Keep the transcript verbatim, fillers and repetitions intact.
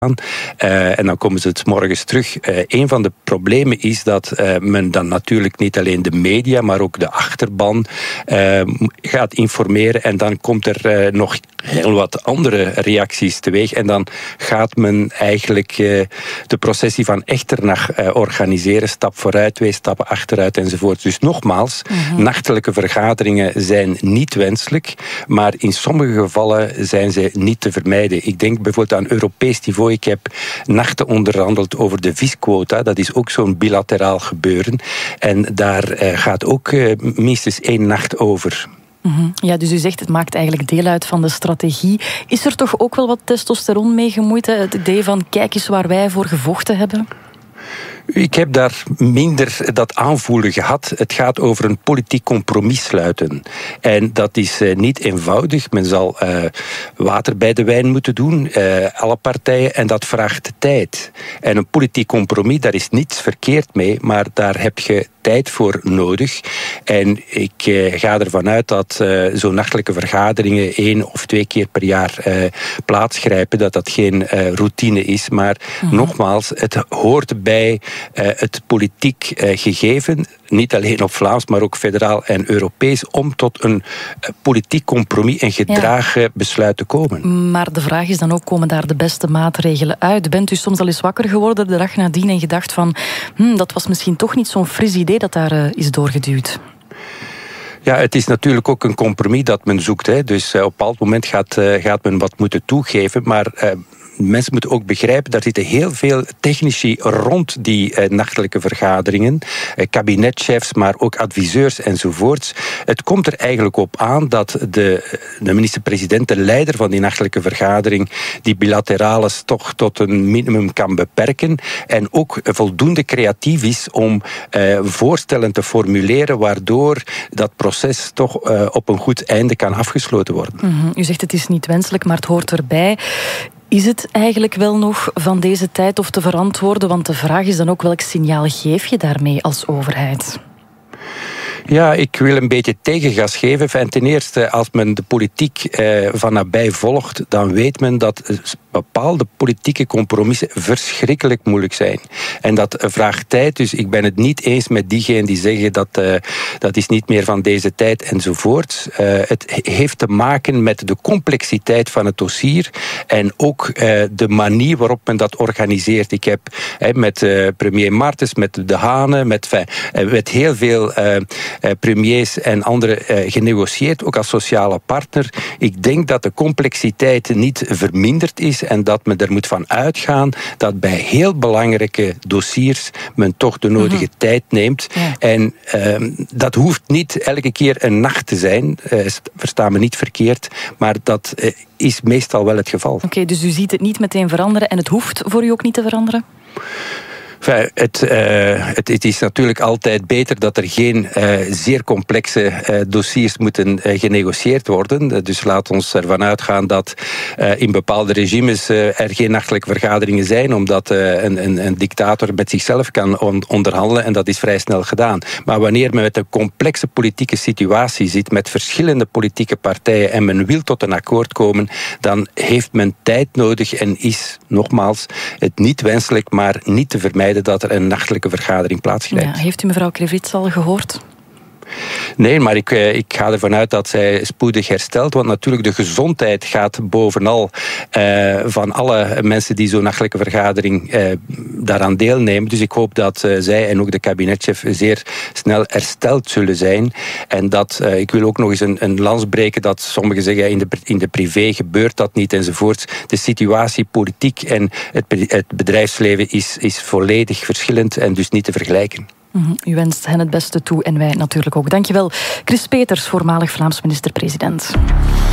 Uh, en dan komen ze het morgens terug. Uh, een van de problemen is dat uh, men dan natuurlijk niet alleen de media, maar ook de achterban uh, gaat informeren. En dan komt er uh, nog heel wat andere reacties teweeg. En dan gaat men eigenlijk uh, de processie van Echternach uh, organiseren. Stap vooruit, twee stappen achteruit enzovoort. Dus nogmaals, mm-hmm. nachtelijke vergaderingen zijn niet wenselijk. Maar in sommige gevallen zijn ze niet te vermijden. Ik denk bijvoorbeeld aan Europees niveau. Ik heb nachten onderhandeld over de visquota. Dat is ook zo'n bilateraal gebeuren. En daar uh, gaat ook uh, minstens één nacht over. Mm-hmm. Ja, dus u zegt het maakt eigenlijk deel uit van de strategie. Is er toch ook wel wat testosteron mee gemoeid? Hè? Het idee van kijk eens waar wij voor gevochten hebben? Ik heb daar minder dat aanvoelen gehad. Het gaat over een politiek compromis sluiten. En dat is uh, niet eenvoudig. Men zal uh, water bij de wijn moeten doen, uh, alle partijen, en dat vraagt tijd. En een politiek compromis, daar is niets verkeerd mee, maar daar heb je tijd voor nodig. En ik uh, ga ervan uit dat uh, zo'n nachtelijke vergaderingen één of twee keer per jaar uh, plaatsgrijpen, dat dat geen uh, routine is. Maar mm-hmm. nogmaals, het hoort bij uh, het politiek uh, gegeven, niet alleen op Vlaams, maar ook federaal en Europees, om tot een uh, politiek compromis en gedragen ja. besluit te komen. Maar de vraag is dan ook, komen daar de beste maatregelen uit? Bent u soms al eens wakker geworden de dag nadien en gedacht van, hm, dat was misschien toch niet zo'n fris idee dat daar uh, is doorgeduwd? Ja, het is natuurlijk ook een compromis dat men zoekt. Hè. Dus uh, op een bepaald moment gaat, uh, gaat men wat moeten toegeven, maar Uh, mensen moeten ook begrijpen, daar zitten heel veel technici rond die uh, nachtelijke vergaderingen, uh, kabinetchefs, maar ook adviseurs enzovoorts. Het komt er eigenlijk op aan dat de, de minister-president, de leider van die nachtelijke vergadering, die bilaterales toch tot een minimum kan beperken en ook voldoende creatief is om uh, voorstellen te formuleren waardoor dat proces toch uh, op een goed einde kan afgesloten worden. Mm-hmm. U zegt het is niet wenselijk, maar het hoort erbij. Is het eigenlijk wel nog van deze tijd of te verantwoorden? Want de vraag is dan ook, welk signaal geef je daarmee als overheid? Ja, ik wil een beetje tegengas geven. Enfin, ten eerste, als men de politiek eh, van nabij volgt, dan weet men dat bepaalde politieke compromissen verschrikkelijk moeilijk zijn. En dat vraagt tijd, dus ik ben het niet eens met diegenen die zeggen dat uh, dat is niet meer van deze tijd enzovoort. Uh, het heeft te maken met de complexiteit van het dossier en ook uh, de manier waarop men dat organiseert. Ik heb uh, met uh, premier Martens, met De Hane, met, uh, met heel veel uh, uh, premiers en anderen uh, genegocieerd, ook als sociale partner. Ik denk dat de complexiteit niet verminderd is en dat men er moet van uitgaan dat bij heel belangrijke dossiers men toch de nodige mm-hmm. tijd neemt. Ja. En uh, dat hoeft niet elke keer een nacht te zijn, uh, versta me niet verkeerd, maar dat uh, is meestal wel het geval. Oké, okay, dus u ziet het niet meteen veranderen en het hoeft voor u ook niet te veranderen? Enfin, het, uh, het, het is natuurlijk altijd beter dat er geen uh, zeer complexe uh, dossiers moeten uh, genegocieerd worden. Dus laat ons ervan uitgaan dat uh, in bepaalde regimes uh, er geen nachtelijke vergaderingen zijn, omdat uh, een, een, een dictator met zichzelf kan on- onderhandelen en dat is vrij snel gedaan. Maar wanneer men met een complexe politieke situatie zit, met verschillende politieke partijen en men wil tot een akkoord komen, dan heeft men tijd nodig en is, nogmaals, het niet wenselijk, maar niet te vermijden dat er een nachtelijke vergadering plaatsgrijpt. Ja, heeft u mevrouw Krivits al gehoord? Nee, maar ik, ik ga ervan uit dat zij spoedig herstelt, want natuurlijk de gezondheid gaat bovenal uh, van alle mensen die zo'n nachtelijke vergadering uh, daaraan deelnemen. Dus ik hoop dat uh, zij en ook de kabinetchef zeer snel hersteld zullen zijn. En dat, uh, ik wil ook nog eens een, een lans breken dat sommigen zeggen, ja, in, de, in de privé gebeurt dat niet enzovoort. De situatie, politiek en het, het bedrijfsleven is, is volledig verschillend en dus niet te vergelijken. Mm-hmm. U wenst hen het beste toe en wij natuurlijk ook. Dankjewel, Chris Peeters, voormalig Vlaams minister-president.